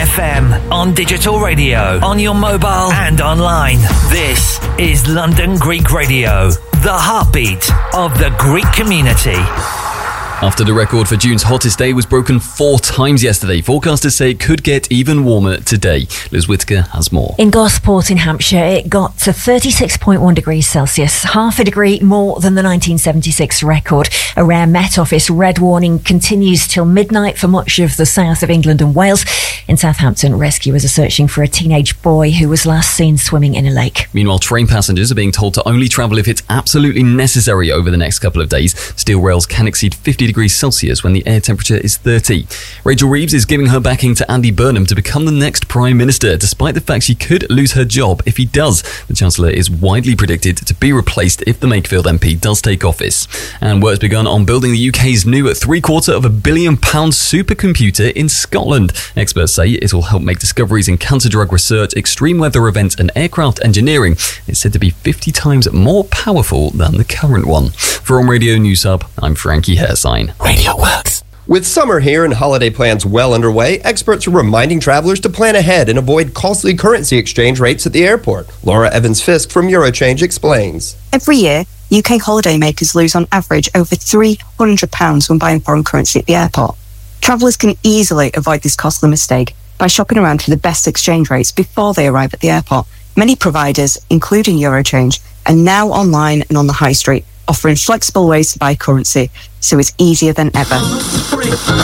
FM, on digital radio, on your mobile and online. This is London Greek Radio, the heartbeat of the Greek community. After the record for June's hottest day was broken 4 times yesterday, forecasters say it could get even warmer today. Liz Whittaker has more. In Gosport in Hampshire, it got to 36.1 degrees Celsius, half a degree more than the 1976 record. A rare Met Office red warning continues till midnight for much of the south of England and Wales. In Southampton, rescuers are searching for a teenage boy who was last seen swimming in a lake. Meanwhile, train passengers are being told to only travel if it's absolutely necessary over the next couple of days. Steel rails can exceed 50 degrees Celsius when the air temperature is 30. Rachel Reeves is giving her backing to Andy Burnham to become the next Prime Minister, despite the fact she could lose her job if he does. The Chancellor is widely predicted to be replaced if the Makefield MP does take office. And work's begun on building the UK's new £750 million supercomputer in Scotland. Experts say it will help make discoveries in cancer drug research, extreme weather events and aircraft engineering. It's said to be 50 times more powerful than the current one. For On Radio News Hub, I'm Frankie Hairsign. Radio works. With summer here and holiday plans well underway, experts are reminding travelers to plan ahead and avoid costly currency exchange rates at the airport. Laura Evans-Fisk from Eurochange explains. Every year, UK holidaymakers lose on average over £300 when buying foreign currency at the airport. Travellers can easily avoid this costly mistake by shopping around for the best exchange rates before they arrive at the airport. Many providers, including Eurochange, are now online and on the high street, offering flexible ways to buy currency, so it's easier than ever. 1,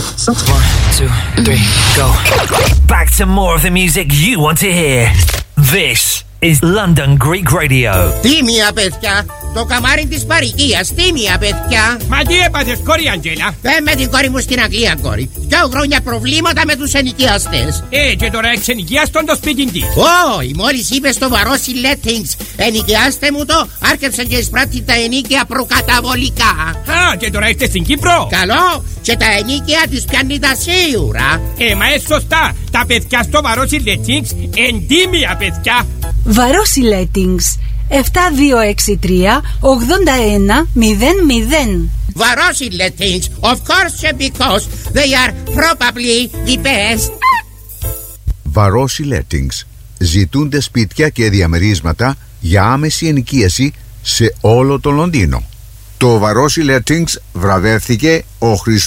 2, 3, go. Back to more of the music you want to hear. This is London Greek Radio. Τίμια παιδιά, το καμάρι της παροικίας, τίμια παιδιά. Μα τι έπαθες κόρη Αντζέλα? Με την κόρη μου στην Αγγλία κόρη. 2 χρόνια προβλήματα με τους ενοικιαστές. Και τώρα εξενοικιάστον το σπίτι της. Όχι, μόλις είπε στο Βαρόσι Lettings, ενοικιάστε μου το, άρχεψαν και εισπράττει τα ενίκια προκαταβολικά. Α, και τώρα είστε στην Κύπρο. Καλό, και τα ενίκια της πιάνει τα σίγουρα. Μα σωστά, τα παιδιά στο Βαρόσι Lettings, εντίμια παιδιά. Βαρόσι Lettings 7263 81 00. Βαρόσι Lettings, of course, because they are probably the best. Βαρόσι Lettings. Ζητούνται σπίτια και διαμερίσματα για άμεση ενοικίαση σε όλο το Λονδίνο. Το Βαρόσι Lettings βραβεύθηκε ο